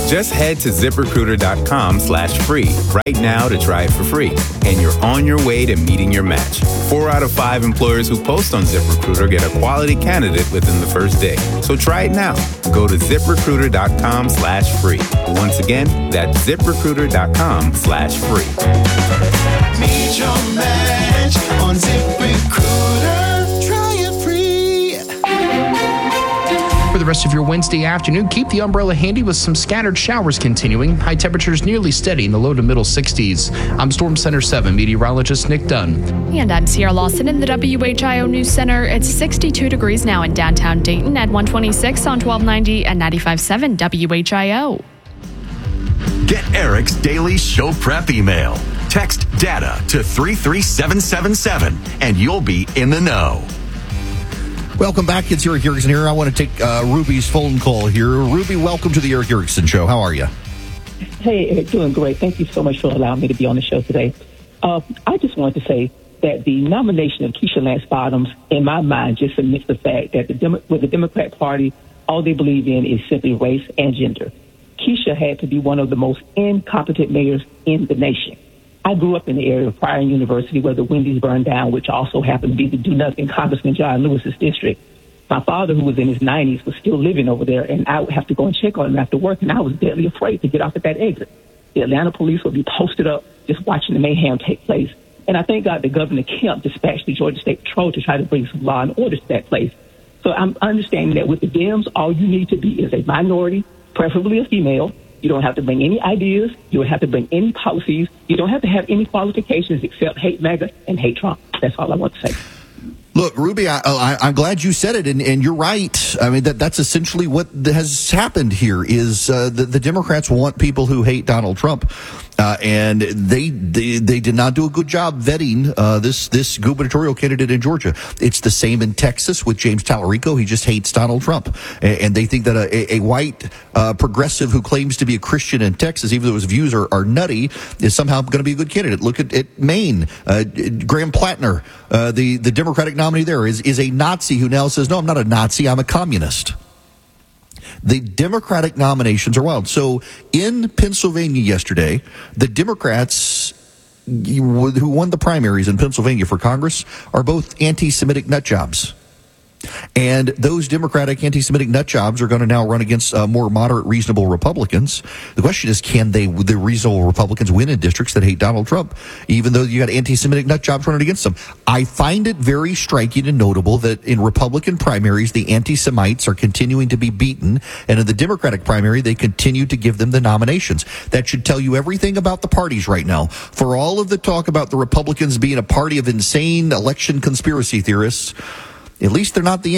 Just head to ZipRecruiter.com/free right now to try it for free. And you're on your way to meeting your match. 4 out of 5 employers who post on ZipRecruiter get a quality candidate within the first day. So try it now. Go to ZipRecruiter.com/free. Once again, that's ZipRecruiter.com/free. Meet your match on ZipRecruiter. Try it free. For the rest of your Wednesday afternoon, keep the umbrella handy with some scattered showers continuing. High temperatures nearly steady in the low to middle 60s. I'm Storm Center 7 meteorologist Nick Dunn. And I'm Sierra Lawson in the WHIO News Center. It's 62 degrees now in downtown Dayton at 126 on 1290 and 95.7 WHIO. Get Eric's daily show prep email. Text DATA to 33777 and you'll be in the know. Welcome back. It's Eric Erickson here. I want to take Ruby's phone call here. Ruby, welcome to the Eric Erickson Show. How are you? Hey, Eric, doing great. Thank you so much for allowing me to be on the show today. I just wanted to say that the nomination of Keisha Lance Bottoms, in my mind, just admits the fact that with the Democrat Party, all they believe in is simply race and gender. Keisha had to be one of the most incompetent mayors in the nation. I grew up in the area of Pryor University where the Wendy's burned down, which also happened to be the do-nothing Congressman John Lewis's district. My father, who was in his 90s, was still living over there, and I would have to go and check on him after work, and I was deadly afraid to get off at that exit. The Atlanta police would be posted up just watching the mayhem take place. And I thank God that Governor Kemp dispatched the Georgia State Patrol to try to bring some law and order to that place. So I'm understanding that with the Dems, all you need to be is a minority, preferably a female. You don't have to bring any ideas. You don't have to bring any policies. You don't have to have any qualifications except hate MAGA and hate Trump. That's all I want to say. Look, Ruby, I'm glad you said it, and you're right. I mean, that's essentially what has happened here is the Democrats want people who hate Donald Trump. And they did not do a good job vetting this gubernatorial candidate in Georgia. It's the same in Texas with James Tallarico. He just hates Donald Trump, and they think that a white progressive who claims to be a Christian in Texas, even though his views are nutty, is somehow going to be a good candidate. Look at Maine. Graham Plattner, the Democratic nominee there, is a Nazi who now says, "No, I'm not a Nazi. I'm a communist." The Democratic nominations are wild. So in Pennsylvania yesterday, the Democrats who won the primaries in Pennsylvania for Congress are both anti-Semitic nut jobs. And those Democratic anti-Semitic nut jobs are going to now run against more moderate, reasonable Republicans. The question is, can the reasonable Republicans win in districts that hate Donald Trump, even though you got anti-Semitic nut jobs running against them? I find it very striking and notable that in Republican primaries, the anti-Semites are continuing to be beaten, and in the Democratic primary, they continue to give them the nominations. That should tell you everything about the parties right now. For all of the talk about the Republicans being a party of insane election conspiracy theorists, at least they're not the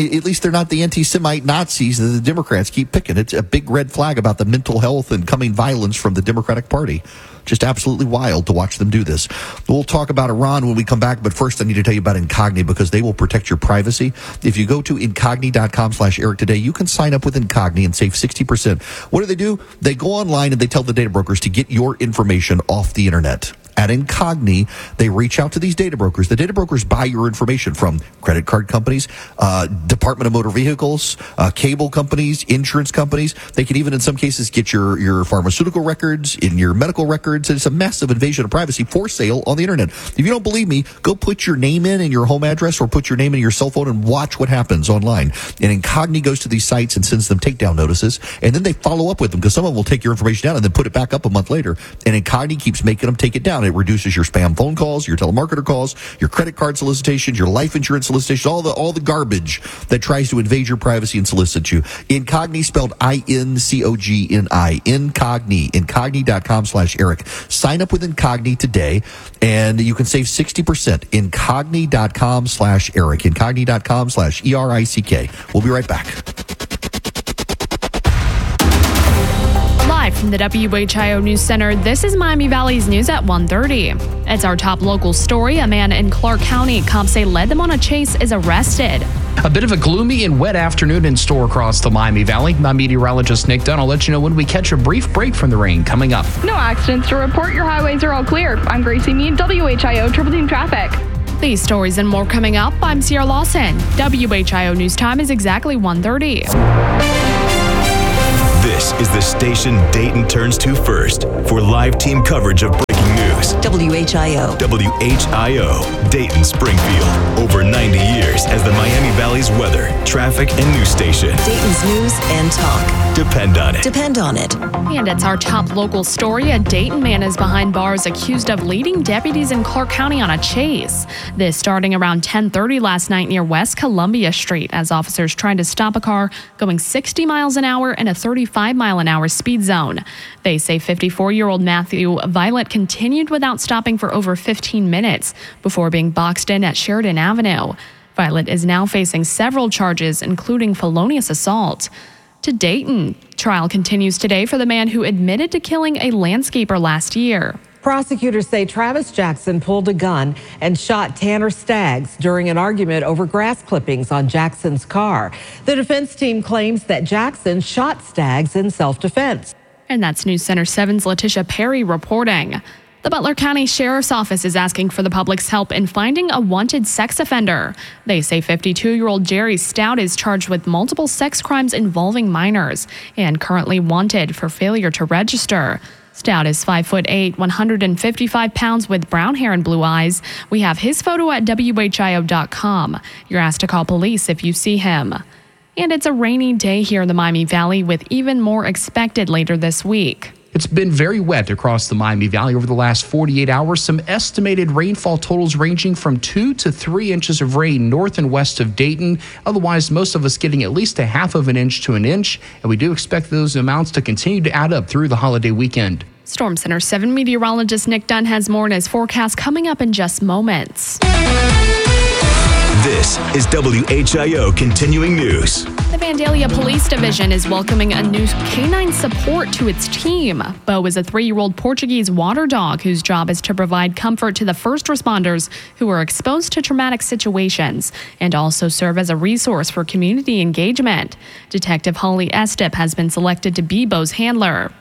anti-Semite Nazis that the Democrats keep picking. It's a big red flag about the mental health and coming violence from the Democratic Party. Just absolutely wild to watch them do this. We'll talk about Iran when we come back, but first I need to tell you about Incogni because they will protect your privacy. If you go to Incogni.com/Eric today, you can sign up with Incogni and save 60%. What do? They go online and they tell the data brokers to get your information off the internet. At Incogni, they reach out to these data brokers. The data brokers buy your information from credit card companies, Department of Motor Vehicles, cable companies, insurance companies. They can even, in some cases, get your pharmaceutical records, in your medical records. It's a massive invasion of privacy for sale on the internet. If you don't believe me, go put your name in and your home address or put your name in your cell phone and watch what happens online. And Incogni goes to these sites and sends them takedown notices, and then they follow up with them because someone will take your information down and then put it back up a month later. And Incogni keeps making them take it down. It reduces your spam phone calls, your telemarketer calls, your credit card solicitations, your life insurance solicitations, all the garbage that tries to invade your privacy and solicit you. Incogni, spelled I-N-C-O-G-N-I. Incogni. Incogni.com/Eric. Sign up with Incogni today, and you can save 60%. Incogni.com/Eric. Incogni.com/ERICK. We'll be right back. Live from the WHIO News Center, this is Miami Valley's News at 1:30. It's our top local story. A man in Clark County, cops say led them on a chase, is arrested. A bit of a gloomy and wet afternoon in store across the Miami Valley. My meteorologist Nick Dunn will let you know when we catch a brief break from the rain coming up. No accidents to report. Your highways are all clear. I'm Gracie Mead, WHIO Triple Team Traffic. These stories and more coming up. I'm Sierra Lawson. WHIO News Time is exactly 1:30. This is the station Dayton turns to first for live team coverage of breaking news. WHIO. WHIO, Dayton, Springfield. Over 90 years as the Miami Valley's weather, traffic, and news station. Dayton's news and talk. Depend on it. Depend on it. And it's our top local story. A Dayton man is behind bars accused of leading deputies in Clark County on a chase. This starting around 10:30 last night near West Columbia Street as officers tried to stop a car going 60 miles an hour in a 35-mile-an-hour speed zone. They say 54-year-old Matthew Violet continued without stopping for over 15 minutes before being boxed in at Sheridan Avenue. Violet is now facing several charges, including felonious assault. To Dayton, trial continues today for the man who admitted to killing a landscaper last year. Prosecutors say Travis Jackson pulled a gun and shot Tanner Staggs during an argument over grass clippings on Jackson's car. The defense team claims that Jackson shot Staggs in self-defense. And that's News Center 7's Letitia Perry reporting. The Butler County Sheriff's Office is asking for the public's help in finding a wanted sex offender. They say 52-year-old Jerry Stout is charged with multiple sex crimes involving minors and currently wanted for failure to register. Stout is 5'8", 155 pounds with brown hair and blue eyes. We have his photo at WHIO.com. You're asked to call police if you see him. And it's a rainy day here in the Miami Valley with even more expected later this week. It's been very wet across the Miami Valley over the last 48 hours. Some estimated rainfall totals ranging from 2 to 3 inches of rain north and west of Dayton. Otherwise, most of us getting at least a half of an inch to an inch. And we do expect those amounts to continue to add up through the holiday weekend. Storm Center 7 meteorologist Nick Dunn has more in his forecast coming up in just moments. This is WHIO Continuing News. The Vandalia Police Division is welcoming a new canine support to its team. Bo is a 3-year-old Portuguese water dog whose job is to provide comfort to the first responders who are exposed to traumatic situations and also serve as a resource for community engagement. Detective Holly Estep has been selected to be Bo's handler.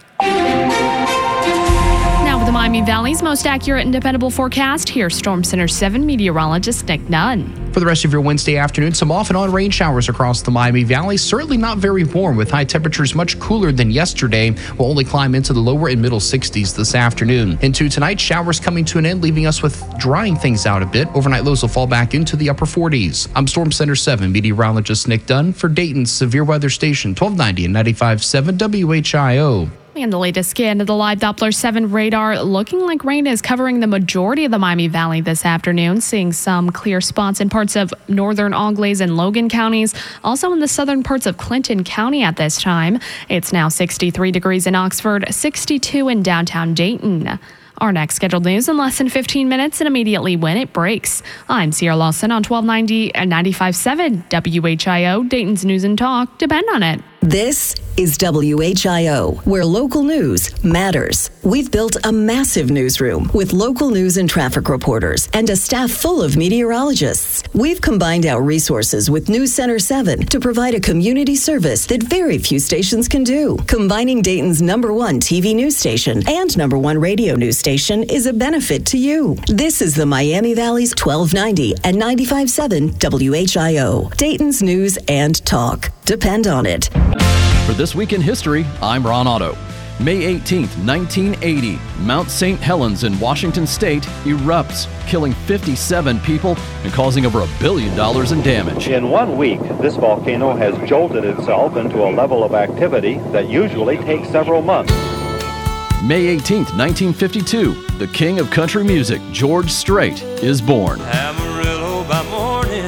With the Miami Valley's most accurate and dependable forecast, here's Storm Center 7 meteorologist Nick Dunn. For the rest of your Wednesday afternoon, some off and on rain showers across the Miami Valley. Certainly not very warm, with high temperatures much cooler than yesterday. We'll only climb into the lower and middle 60s this afternoon. Into tonight, showers coming to an end, leaving us with drying things out a bit. Overnight lows will fall back into the upper 40s. I'm Storm Center 7 meteorologist Nick Dunn for Dayton's Severe Weather Station, 1290 and 95.7 WHIO. And the latest scan of the live Doppler 7 radar, looking like rain is covering the majority of the Miami Valley this afternoon, seeing some clear spots in parts of northern Auglaize and Logan counties, also in the southern parts of Clinton County at this time. It's now 63 degrees in Oxford, 62 in downtown Dayton. Our next scheduled news in less than 15 minutes and immediately when it breaks. I'm Sierra Lawson on 1290 and 95.7 WHIO, Dayton's News and Talk. Depend on it. This is WHIO, where local news matters. We've built a massive newsroom with local news and traffic reporters and a staff full of meteorologists. We've combined our resources with News Center 7 to provide a community service that very few stations can do. Combining Dayton's #1 TV news station and #1 radio news station is a benefit to you. This is the Miami Valley's 1290 and 95.7 WHIO, Dayton's News and Talk. Depend on it. For This Week in History, I'm Ron Otto. May 18th, 1980, Mount St. Helens in Washington State erupts, killing 57 people and causing over $1 billion in damage. In 1 week, this volcano has jolted itself into a level of activity that usually takes several months. May 18th, 1952, the king of country music, George Strait, is born. Amarillo by morning,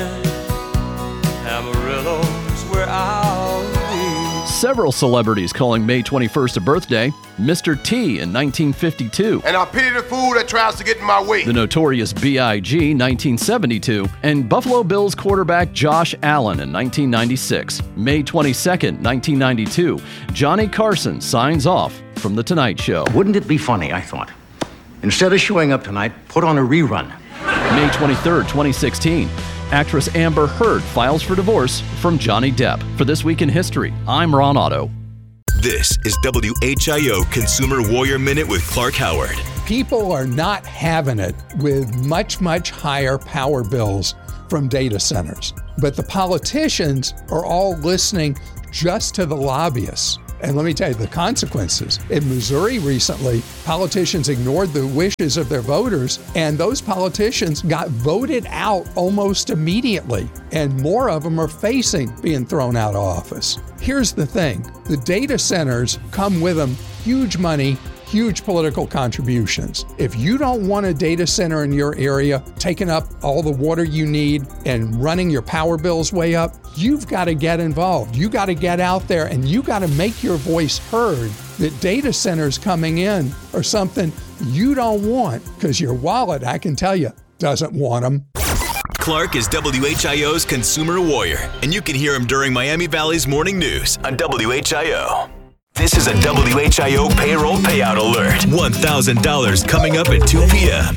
Amarillo's where I'll be. Several celebrities calling May 21st a birthday. Mr. T in 1952. And I pity the fool that tries to get in my way. The Notorious B.I.G. 1972. And Buffalo Bills quarterback Josh Allen in 1996. May 22nd, 1992. Johnny Carson signs off from The Tonight Show. Wouldn't it be funny, I thought, instead of showing up tonight, put on a rerun. May 23rd, 2016. Actress Amber Heard files for divorce from Johnny Depp. For This Week in History, I'm Ron Otto. This is WHIO Consumer Warrior Minute with Clark Howard. People are not having it with much higher power bills from data centers. But the politicians are all listening just to the lobbyists. And let me tell you the consequences. In Missouri recently, politicians ignored the wishes of their voters, and those politicians got voted out almost immediately. And more of them are facing being thrown out of office. Here's the thing. The data centers come with them huge money, huge political contributions. If you don't want a data center in your area taking up all the water you need and running your power bills way up, you've got to get involved. You got to get out there and you got to make your voice heard that data centers coming in are something you don't want, because your wallet, I can tell you, doesn't want them. Clark is WHIO's consumer warrior, and you can hear him during Miami Valley's morning news on WHIO. This is a WHIO payroll payout alert. $1,000 coming up at 2 p.m.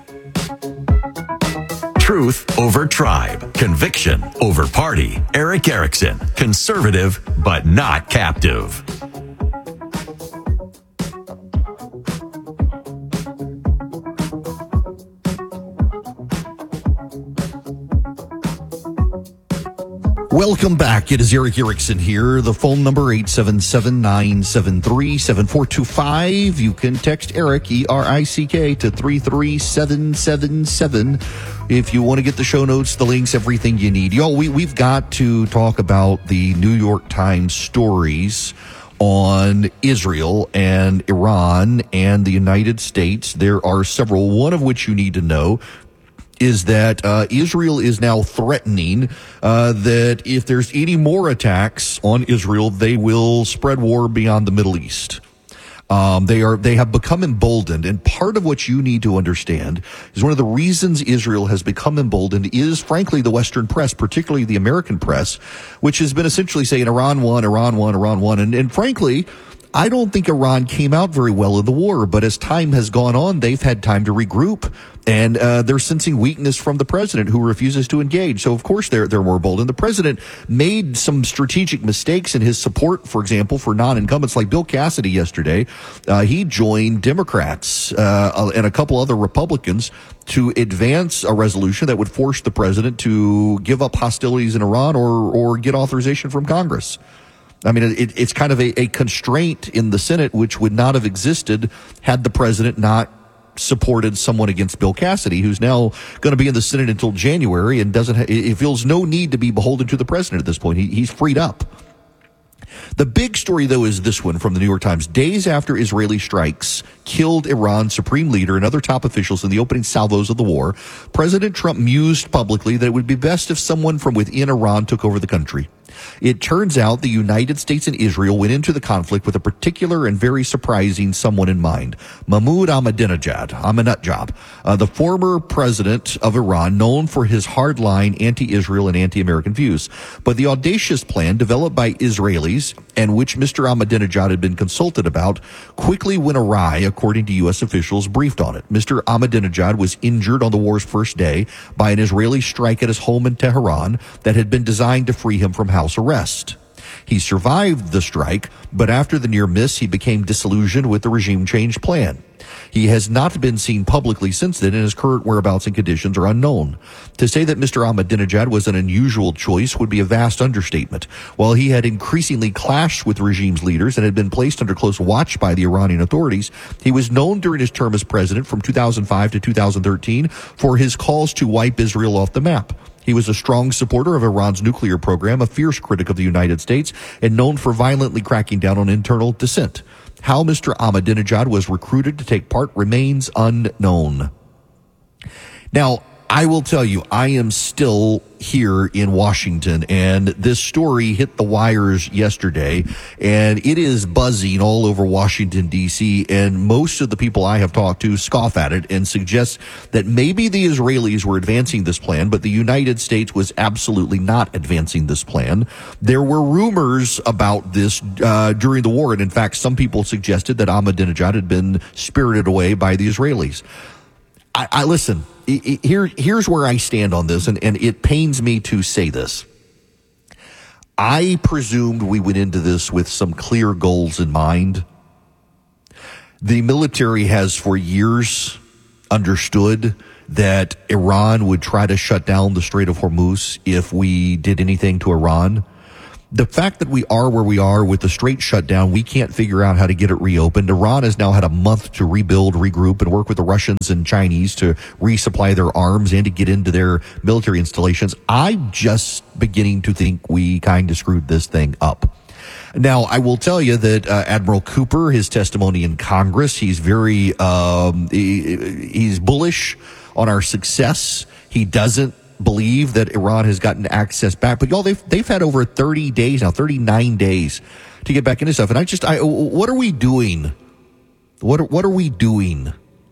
Truth over tribe. Conviction over party. Eric Erickson. Conservative, but not captive. Welcome back. It is Eric Erickson here. The phone number 877-973-7425. You can text Eric, E-R-I-C-K, to 33777 if you want to get the show notes, the links, everything you need. Y'all, we've got to talk about the New York Times stories on Israel and Iran and the United States. There are several, one of which you need to know is that Israel is now threatening that if there's any more attacks on Israel, they will spread war beyond the Middle East. They have become emboldened, and part of what you need to understand is one of the reasons Israel has become emboldened is, frankly, the Western press, particularly the American press, which has been essentially saying Iran won, Iran won, Iran won, and frankly, I don't think Iran came out very well in the war, but as time has gone on, they've had time to regroup, and they're sensing weakness from the president, who refuses to engage. So, of course, they're more bold. And the president made some strategic mistakes in his support, for example, for non-incumbents like Bill Cassidy yesterday. He joined Democrats and a couple other Republicans to advance a resolution that would force the president to give up hostilities in Iran or get authorization from Congress. I mean, it's kind of a constraint in the Senate, which would not have existed had the president not supported someone against Bill Cassidy, who's now going to be in the Senate until January and he feels no need to be beholden to the president at this point. He's freed up. The big story, though, is this one from the New York Times. Days after Israeli strikes killed Iran's supreme leader and other top officials in the opening salvos of the war, President Trump mused publicly that it would be best if someone from within Iran took over the country. It turns out the United States and Israel went into the conflict with a particular and very surprising someone in mind, Mahmoud Ahmadinejad, the former president of Iran, known for his hardline anti-Israel and anti-American views. But the audacious plan developed by Israelis, and which Mr. Ahmadinejad had been consulted about, quickly went awry, according to U.S. officials briefed on it. Mr. Ahmadinejad was injured on the war's first day by an Israeli strike at his home in Tehran that had been designed to free him from house arrest. He survived the strike, but after the near miss, he became disillusioned with the regime change plan. He has not been seen publicly since then, and his current whereabouts and conditions are unknown. To say that Mr. Ahmadinejad was an unusual choice would be a vast understatement. While he had increasingly clashed with regime's leaders and had been placed under close watch by the Iranian authorities, he was known during his term as president from 2005 to 2013 for his calls to wipe Israel off the map. He was a strong supporter of Iran's nuclear program, a fierce critic of the United States, and known for violently cracking down on internal dissent. How Mr. Ahmadinejad was recruited to take part remains unknown. Now, I will tell you, I am still here in Washington, and this story hit the wires yesterday, and it is buzzing all over Washington, D.C., and most of the people I have talked to scoff at it and suggest that maybe the Israelis were advancing this plan, but the United States was absolutely not advancing this plan. There were rumors about this during the war, and in fact, some people suggested that Ahmadinejad had been spirited away by the Israelis. I listen, here's where I stand on this, and it pains me to say this. I presumed we went into this with some clear goals in mind. The military has for years understood that Iran would try to shut down the Strait of Hormuz if we did anything to Iran. The fact that we are where we are with the straight shutdown, we can't figure out how to get it reopened. Iran has now had a month to rebuild, regroup, and work with the Russians and Chinese to resupply their arms and to get into their military installations. I'm just beginning to think we kind of screwed this thing up. Now, I will tell you that Admiral Cooper, his testimony in Congress, he's very he's bullish on our success. He doesn't believe that Iran has gotten access back, but y'all, they've had over 30 days now, 39 days to get back into stuff. And what are we doing? What are we doing?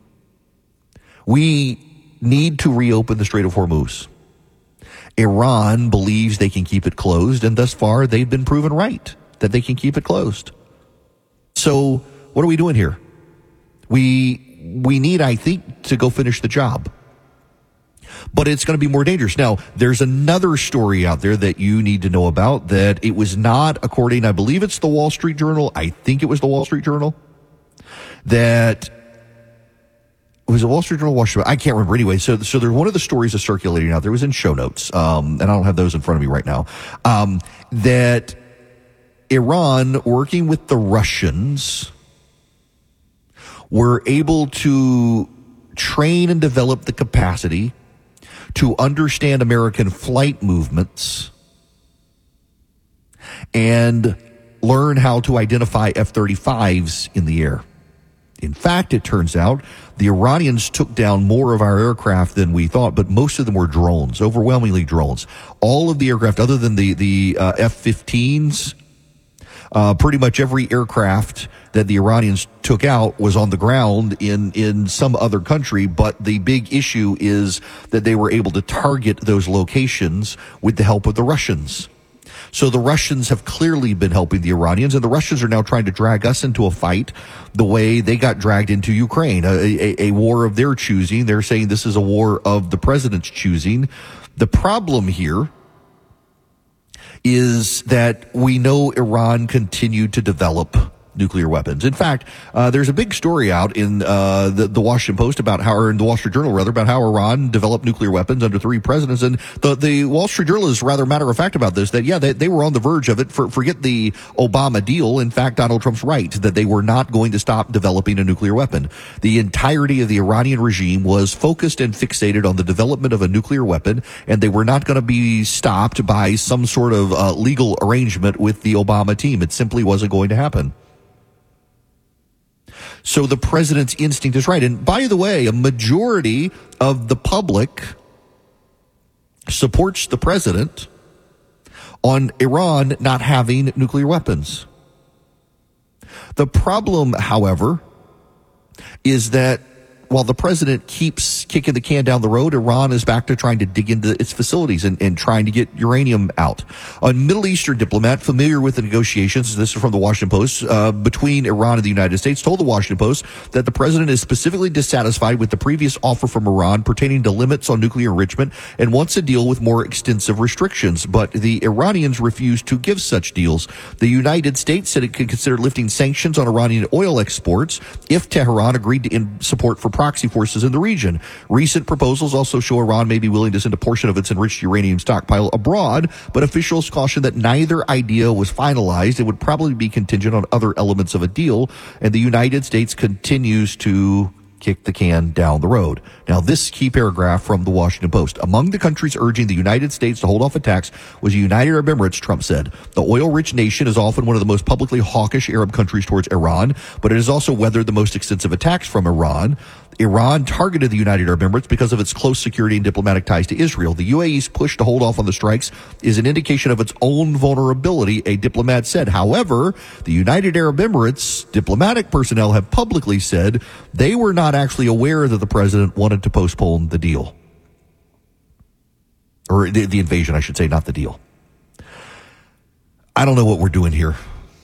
We need to reopen the Strait of Hormuz. Iran believes they can keep it closed, and thus far they've been proven right that they can keep it closed. So what are we doing here? We need, I think, to go finish the job. But it's going to be more dangerous. Now, there's another story out there that you need to know about, that it was not, according, I believe it's the Wall Street Journal. I think it was the Wall Street Journal. That was the Wall Street Journal, Washington. I can't remember anyway. So there's one of the stories that's circulating out there. It was in show notes. And I don't have those in front of me right now. That Iran, working with the Russians, were able to train and develop the capacity to understand American flight movements and learn how to identify F-35s in the air. In fact, it turns out the Iranians took down more of our aircraft than we thought, but most of them were drones, overwhelmingly drones. All of the aircraft, other than the F-15s, pretty much every aircraft that the Iranians took out was on the ground in some other country, but the big issue is that they were able to target those locations with the help of the Russians. So the Russians have clearly been helping the Iranians, and the Russians are now trying to drag us into a fight the way they got dragged into Ukraine, a war of their choosing. They're saying this is a war of the president's choosing. The problem here is that we know Iran continued to develop nuclear weapons. In fact, there's a big story out in the Washington Post about how, or in the Wall Street Journal rather, about how Iran developed nuclear weapons under 3 presidents. And the Wall Street Journal is rather matter of fact about this, that they were on the verge of it. Forget the Obama deal. In fact, Donald Trump's right that they were not going to stop developing a nuclear weapon. The entirety of the Iranian regime was focused and fixated on the development of a nuclear weapon, and they were not going to be stopped by some sort of legal arrangement with the Obama team. It simply wasn't going to happen. So the president's instinct is right. And by the way, a majority of the public supports the president on Iran not having nuclear weapons. The problem, however, is that while the president keeps kicking the can down the road, Iran is back to trying to dig into its facilities and trying to get uranium out. A Middle Eastern diplomat familiar with the negotiations, this is from the Washington Post, between Iran and the United States, told the Washington Post that the president is specifically dissatisfied with the previous offer from Iran pertaining to limits on nuclear enrichment and wants a deal with more extensive restrictions. But the Iranians refused to give such deals. The United States said it could consider lifting sanctions on Iranian oil exports if Tehran agreed to support for proxy forces in the region. Recent proposals also show Iran may be willing to send a portion of its enriched uranium stockpile abroad, but officials caution that neither idea was finalized. It would probably be contingent on other elements of a deal, and the United States continues to kick the can down the road. Now, this key paragraph from the Washington Post. Among the countries urging the United States to hold off attacks was the United Arab Emirates, Trump said. The oil-rich nation is often one of the most publicly hawkish Arab countries towards Iran, but it has also weathered the most extensive attacks from Iran. Iran targeted the United Arab Emirates because of its close security and diplomatic ties to Israel. The UAE's push to hold off on the strikes is an indication of its own vulnerability, a diplomat said. However, the United Arab Emirates diplomatic personnel have publicly said they were not actually aware that the president wanted to postpone the deal. Or the invasion, I should say, not the deal. I don't know what we're doing here.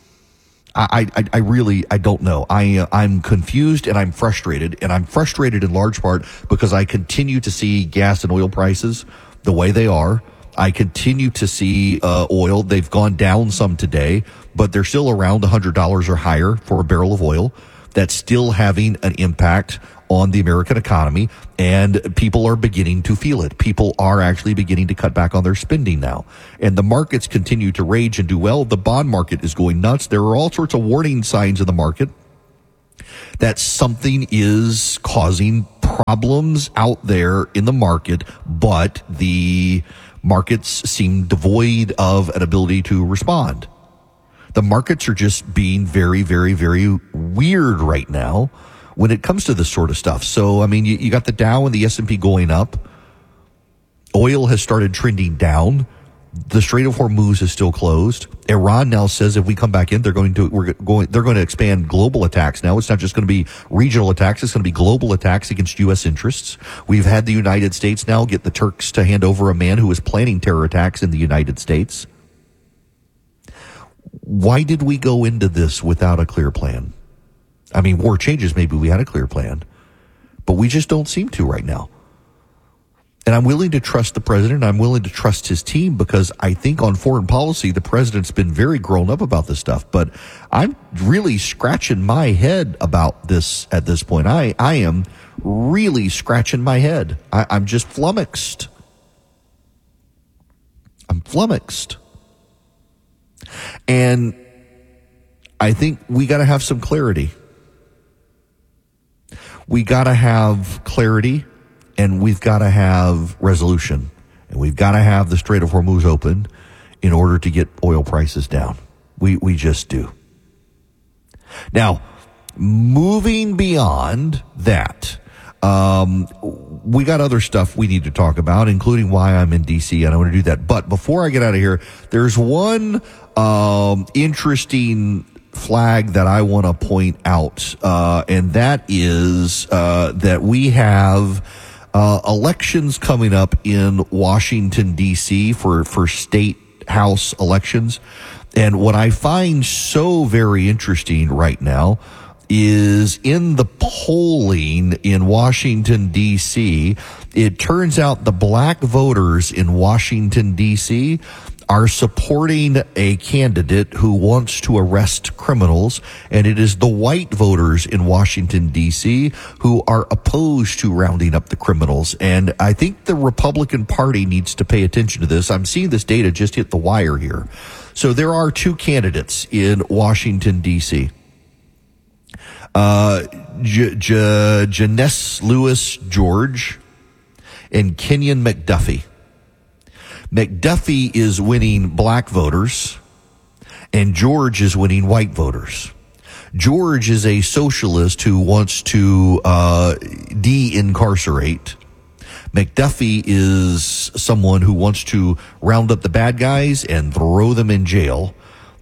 I really don't know. I'm confused and I'm frustrated, and I'm frustrated in large part because I continue to see gas and oil prices the way they are. I continue to see oil. They've gone down some today, but they're still around $100 or higher for a barrel of oil. That's still having an impact on the American economy, and people are beginning to feel it. People are actually beginning to cut back on their spending now. And the markets continue to rage and do well. The bond market is going nuts. There are all sorts of warning signs in the market that something is causing problems out there in the market, but the markets seem devoid of an ability to respond. The markets are just being very, very, very weird right now when it comes to this sort of stuff. So, I mean, you got the Dow and the S&P going up. Oil has started trending down. The Strait of Hormuz is still closed. Iran now says if we come back in, they're going to expand global attacks. Now it's not just going to be regional attacks; it's going to be global attacks against U.S. interests. We've had the United States now get the Turks to hand over a man who was planning terror attacks in the United States. Why did we go into this without a clear plan? I mean, war changes. Maybe we had a clear plan, but we just don't seem to right now. And I'm willing to trust the president. I'm willing to trust his team because I think on foreign policy, the president's been very grown up about this stuff. But I'm really scratching my head about this at this point. I am really scratching my head. I'm just flummoxed. I'm flummoxed. And I think we got to have some clarity. We got to have clarity. And we've got to have resolution. And we've got to have the Strait of Hormuz open in order to get oil prices down. We just do. Now, moving beyond that, we got other stuff we need to talk about, including why I'm in D.C., and I want to do that. But before I get out of here, there's one interesting flag that I want to point out, and that is that we have elections coming up in Washington, D.C. for state house elections. And what I find so very interesting right now is in the polling in Washington, D.C., it turns out the black voters in Washington, D.C. are supporting a candidate who wants to arrest criminals, and it is the white voters in Washington, D.C. who are opposed to rounding up the criminals. And I think the Republican Party needs to pay attention to this. I'm seeing this data just hit the wire here. So there are two candidates in Washington, D.C. Janess Lewis George and Kenyon McDuffie. McDuffie is winning black voters, and George is winning white voters. George is a socialist who wants to de-incarcerate. McDuffie is someone who wants to round up the bad guys and throw them in jail.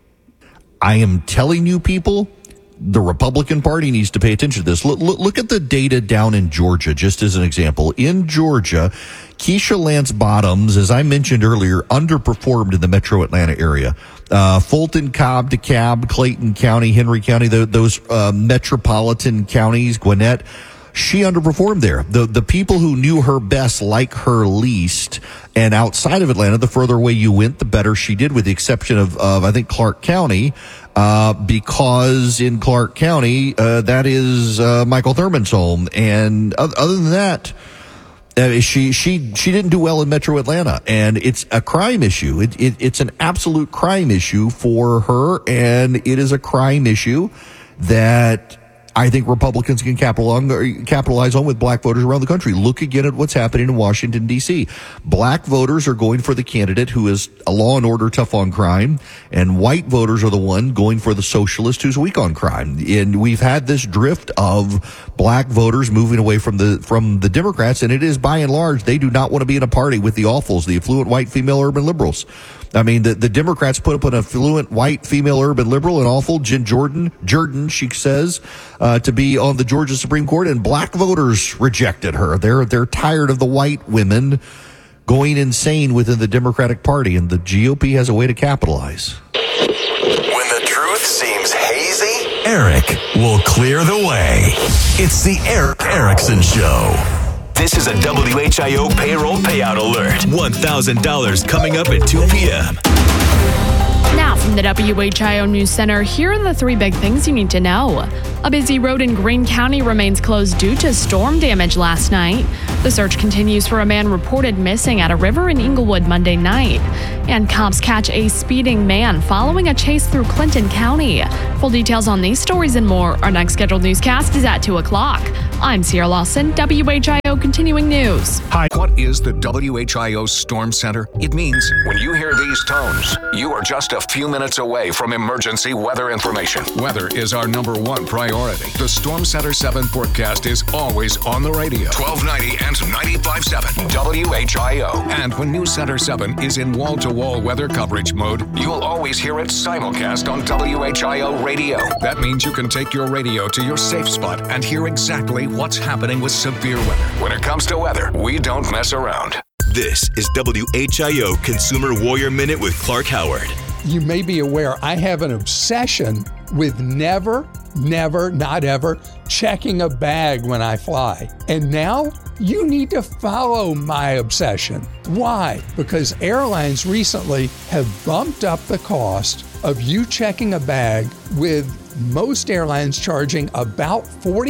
I am telling you, people, the Republican Party needs to pay attention to this. Look at the data down in Georgia, just as an example. In Georgia, Keisha Lance Bottoms, as I mentioned earlier, underperformed in the metro Atlanta area. Fulton, Cobb, DeKalb, Clayton County, Henry County, those metropolitan counties, Gwinnett, she underperformed there. The people who knew her best like her least. And outside of Atlanta, the further away you went, the better she did, with the exception of I think, Clark County. Because in Clark County, that is Michael Thurman's home. And other than that, she didn't do well in Metro Atlanta, and it's a crime issue. It's an absolute crime issue for her, and it is a crime issue that I think Republicans can capitalize on with black voters around the country. Look again at what's happening in Washington, D.C. Black voters are going for the candidate who is a law and order tough on crime, and white voters are the one going for the socialist who's weak on crime. And we've had this drift of black voters moving away from the Democrats, and it is by and large, they do not want to be in a party with the awfuls, the affluent white female urban liberals. I mean, the Democrats put up an affluent white female urban liberal, an awful Jen Jordan, she says, to be on the Georgia Supreme Court, and black voters rejected her. They're tired of the white women going insane within the Democratic Party, and the GOP has a way to capitalize. When the truth seems hazy, Eric will clear the way. It's the Eric Erickson Show. This is a WHIO payroll payout alert. $1,000 coming up at 2 p.m. Now from the WHIO News Center, here are the three big things you need to know. A busy road in Greene County remains closed due to storm damage last night. The search continues for a man reported missing at a river in Inglewood Monday night. And cops catch a speeding man following a chase through Clinton County. Full details on these stories and more. Our next scheduled newscast is at 2 o'clock. I'm Sierra Lawson, WHIO Continuing News. Hi. What is the WHIO Storm Center? It means when you hear these tones, you are just a few minutes away from emergency weather information. Weather is our number one priority. The Storm Center 7 forecast is always on the radio. 1290 and 95.7 WHIO. And when News Center 7 is in wall-to-wall weather coverage mode, you'll always hear it simulcast on WHIO radio. That means you can take your radio to your safe spot and hear exactly what's happening with severe weather. When it comes to weather, we don't mess around. This is WHIO Consumer Warrior Minute with Clark Howard. You may be aware I have an obsession with never, not ever checking a bag when I fly. And now you need to follow my obsession. Why? Because airlines recently have bumped up the cost of you checking a bag, with most airlines charging about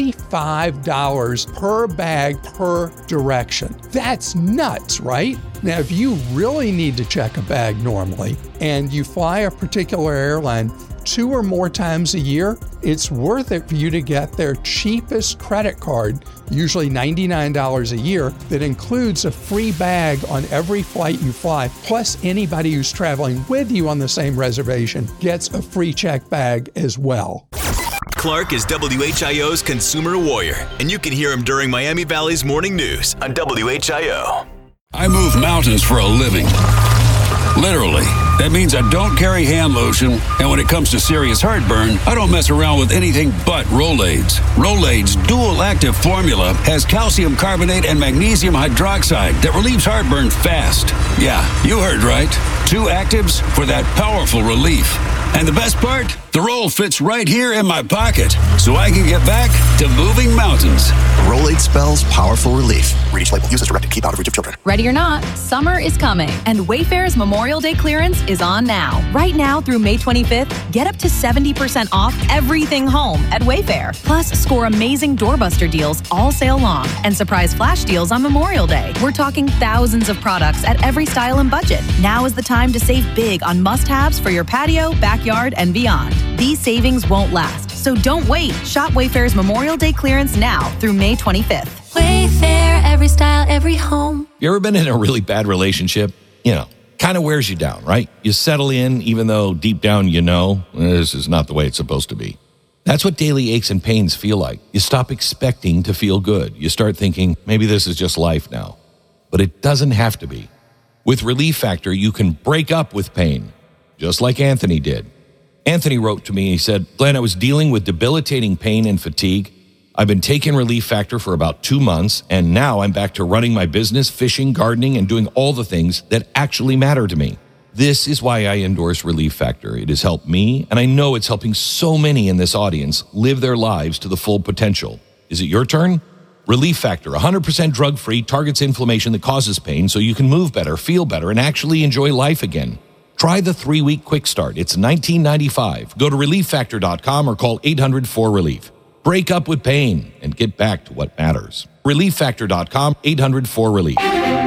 $45 per bag per direction. That's nuts, right? Now, if you really need to check a bag normally and you fly a particular airline 2 or more times a year, it's worth it for you to get their cheapest credit card, usually $99 a year, that includes a free bag on every flight you fly. Plus, anybody who's traveling with you on the same reservation gets a free check bag as well. Clark is WHIO's Consumer Warrior, and you can hear him during Miami Valley's Morning News on WHIO. I move mountains for a living. Literally. That means I don't carry hand lotion, and when it comes to serious heartburn, I don't mess around with anything but Rolaids. Rolaids' dual-active formula has calcium carbonate and magnesium hydroxide that relieves heartburn fast. Yeah, you heard right. 2 actives for that powerful relief. And the best part? The roll fits right here in my pocket, so I can get back to moving mountains. Rolade spells powerful relief. Read each label. Use as directed. Keep out of reach of children. Ready or not, summer is coming, and Wayfair's Memorial Day clearance is on now. Right now through May 25th, get up to 70% off everything home at Wayfair. Plus, score amazing doorbuster deals all sale long and surprise flash deals on Memorial Day. We're talking thousands of products at every style and budget. Now is the time to save big on must-haves for your patio, backyard, and beyond. These savings won't last, so don't wait. Shop Wayfair's Memorial Day clearance now through May 25th. Wayfair, every style, every home. You ever been in a really bad relationship? You know, kind of wears you down, right? You settle in even though deep down you know this is not the way it's supposed to be. That's what daily aches and pains feel like. You stop expecting to feel good. You start thinking, maybe this is just life now. But it doesn't have to be. With Relief Factor, you can break up with pain, just like Anthony did. Anthony wrote to me, he said, Glenn, I was dealing with debilitating pain and fatigue. I've been taking Relief Factor for about 2 months, and now I'm back to running my business, fishing, gardening, and doing all the things that actually matter to me. This is why I endorse Relief Factor. It has helped me, and I know it's helping so many in this audience live their lives to the full potential. Is it your turn? Relief Factor, 100% drug-free, targets inflammation that causes pain so you can move better, feel better, and actually enjoy life again. Try the 3-week quick start. It's $19.95. Go to ReliefFactor.com or call 800-4RELIEF. Break up with pain and get back to what matters. ReliefFactor.com, 800-4RELIEF.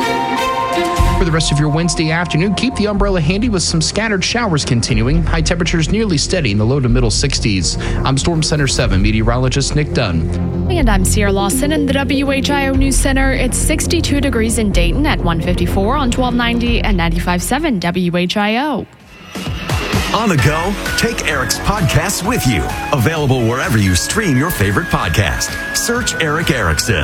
For the rest of your Wednesday afternoon, keep the umbrella handy with some scattered showers continuing. High temperatures nearly steady in the low to middle 60s. I'm Storm Center 7 meteorologist Nick Dunn. And I'm Sierra Lawson in the WHIO News Center. It's 62 degrees in Dayton at 154 on 1290 and 95.7 WHIO. On the go, take Eric's podcasts with you. Available wherever you stream your favorite podcast. Search Eric Erickson.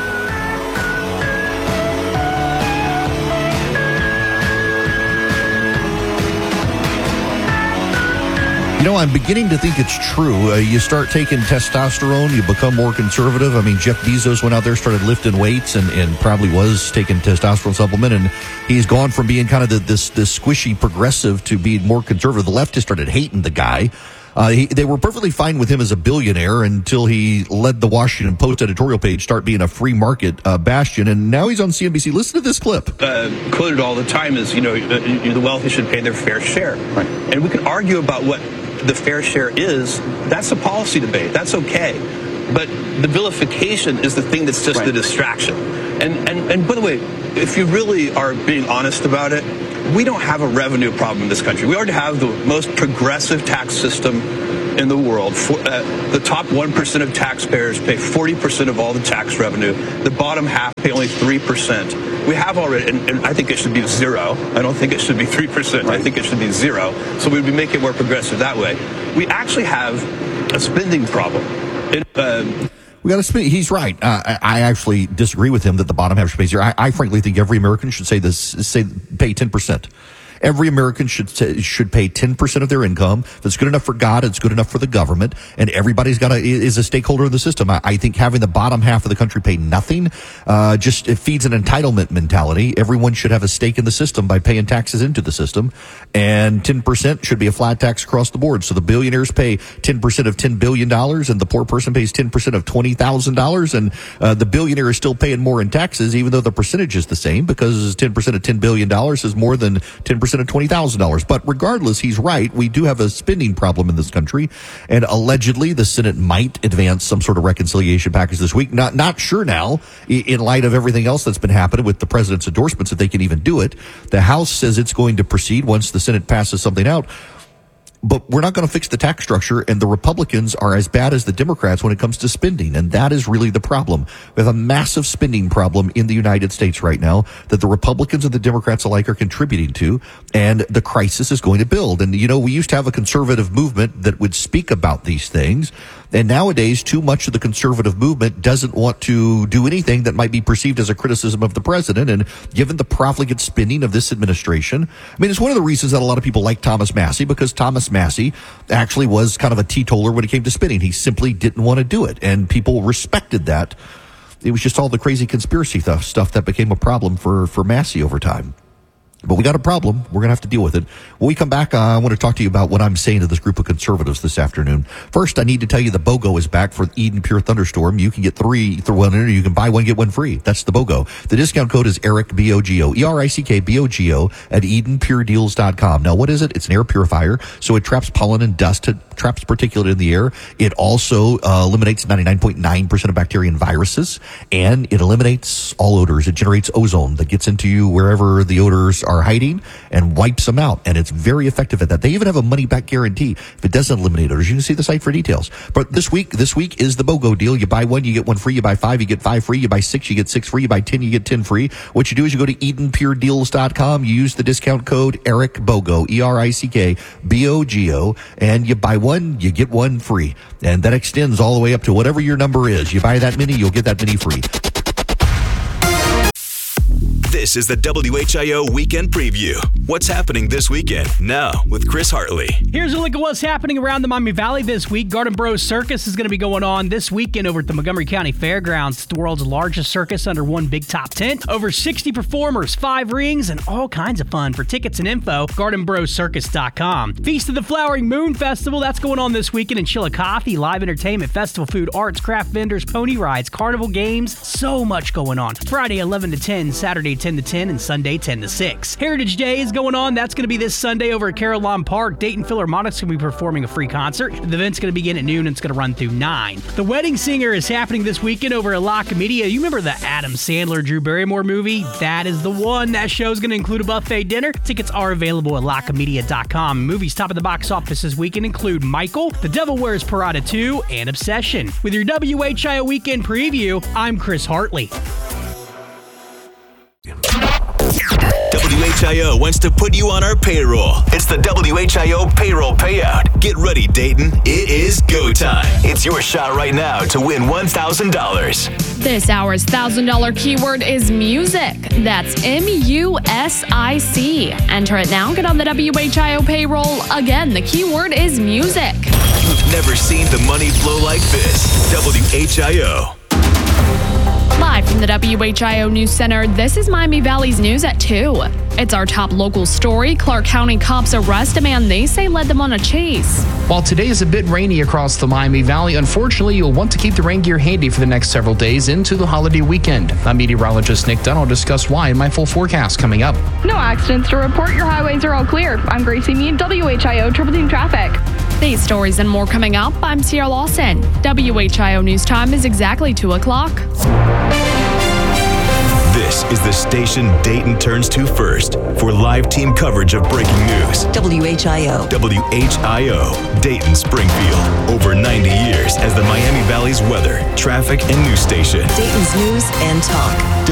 You know, I'm beginning to think it's true. You start taking testosterone, you become more conservative. I mean, Jeff Bezos went out there, started lifting weights, and probably was taking testosterone supplement, and he's gone from being kind of this squishy progressive to being more conservative. The left has started hating the guy. They were perfectly fine with him as a billionaire until he led the Washington Post editorial page start being a free market bastion, and now he's on CNBC. Listen to this clip. Quoted all the time is, the wealthy should pay their fair share. Right. And we can argue about what the fair share is. That's a policy debate. That's okay. But the vilification is the thing that's just the distraction. And by the way, if you really are being honest about it, we don't have a revenue problem in this country. We already have the most progressive tax system in the world. The top 1% of taxpayers pay 40% of all the tax revenue. The bottom half pay only 3%. We have already, and I think it should be 0. I don't think it should be 3%. I think it should be 0. So we'd be making it more progressive that way. We actually have a spending problem. We got to spend. He's right. I actually disagree with him that the bottom half should pay 0. I frankly think every American should pay 10%. Every American should pay 10% of their income. That's good enough for God. It's good enough for the government, and everybody's is a stakeholder in the system. I think having the bottom half of the country pay nothing, it feeds an entitlement mentality. Everyone should have a stake in the system by paying taxes into the system, and 10% should be a flat tax across the board. So the billionaires pay 10% of $10 billion, and the poor person pays 10% of $20,000, and the billionaire is still paying more in taxes, even though the percentage is the same, because 10% of $10 billion is more than 10% of $20,000. But regardless, he's right. We do have a spending problem in this country, and allegedly the Senate might advance some sort of reconciliation package this week. Not sure now, in light of everything else that's been happening with the president's endorsements, if they can even do it. The House says it's going to proceed once the Senate passes something out. But we're not going to fix the tax structure, and the Republicans are as bad as the Democrats when it comes to spending, and that is really the problem. We have a massive spending problem in the United States right now that the Republicans and the Democrats alike are contributing to, and the crisis is going to build. And, we used to have a conservative movement that would speak about these things, and nowadays too much of the conservative movement doesn't want to do anything that might be perceived as a criticism of the president. And given the profligate spending of this administration, it's one of the reasons that a lot of people like Thomas Massie, because Thomas Massie actually was kind of a teetotaler when it came to spending. He simply didn't want to do it, and people respected that. It was just all the crazy conspiracy stuff that became a problem for Massie over time. But we got a problem. We're going to have to deal with it. When we come back, I want to talk to you about what I'm saying to this group of conservatives this afternoon. First, I need to tell you the BOGO is back for Eden Pure Thunderstorm. You can get 3 through 1, you can buy 1, get 1 free. That's the BOGO. The discount code is ERIC, BOGO, ERICK, BOGO at EdenPureDeals.com. Now, what is it? It's an air purifier, so it traps pollen and dust. It traps particulate in the air. It also eliminates 99.9% of bacteria and viruses, and it eliminates all odors. It generates ozone that gets into you wherever the odors are hiding and wipes them out, and it's very effective at that. They even have a money-back guarantee if it doesn't eliminate odors. You can see the site for details. But this week is the BOGO deal. You buy 1, you get 1 free. You buy 5, you get 5 free. You buy 6, you get 6 free. You buy 10, you get 10 free. What you do is you go to EdenPureDeals.com. You use the discount code ERIC BOGO, ERICK BOGO, and you buy 1, you get 1 free. And that extends all the way up to whatever your number is. You buy that many, you'll get that many free. This is the WHIO Weekend Preview. What's happening this weekend? Now with Chris Hartley. Here's a look at what's happening around the Miami Valley this week. Garden Bros Circus is going to be going on this weekend over at the Montgomery County Fairgrounds. It's the world's largest circus under one big top tent. Over 60 performers, 5 rings, and all kinds of fun. For tickets and info, GardenBrosCircus.com. Feast of the Flowering Moon Festival, that's going on this weekend in Chillicothe. Live entertainment, festival food, arts, craft vendors, pony rides, carnival games. So much going on. Friday 11 to 10, Saturday 10 to 10, and Sunday 10 to 6. Heritage Day is going on. That's going to be this Sunday over at Carillon Park. Dayton Philharmonic's going to be performing a free concert. The event's going to begin at noon and it's going to run through 9. The Wedding Singer is happening this weekend over at La Comedia. You remember the Adam Sandler, Drew Barrymore movie? That is the one. That show's going to include a buffet dinner. Tickets are available at LaComedia.com. Movies top of the box office this weekend include Michael, The Devil Wears Prada 2, and Obsession. With your WHIO Weekend Preview, I'm Chris Hartley. WHIO wants to put you on our payroll. It's the WHIO Payroll Payout. Get ready, Dayton. It is go time. It's your shot right now to win $1,000. This hour's $1,000 keyword is music. That's MUSIC. Enter it now. Get on the WHIO payroll. Again, the keyword is music. You've never seen the money flow like this. WHIO. Live from the WHIO News Center, this is Miami Valley's News at 2. It's our top local story. Clark County cops arrest a man they say led them on a chase. While today is a bit rainy across the Miami Valley, unfortunately, you'll want to keep the rain gear handy for the next several days into the holiday weekend. I'm meteorologist Nick Dunn will discuss why in my full forecast coming up. No accidents to report. Your highways are all clear. I'm Gracie Mead, WHIO Triple Team Traffic. These stories and more coming up. I'm Sierra Lawson. WHIO News Time is exactly 2 o'clock. This is the station Dayton turns to first for live team coverage of breaking news. WHIO. WHIO, Dayton Springfield. Over 90 years as the Miami Valley's weather, traffic, and news station. Dayton's news and talk.